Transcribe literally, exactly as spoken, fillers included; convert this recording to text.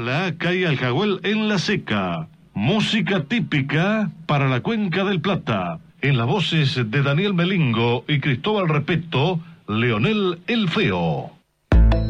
Ojalá caiga el jagüel en la seca. Música típica para la Cuenca del Plata. En las voces de Daniel Melingo y Cristóbal Repeto, Leonel el Feo.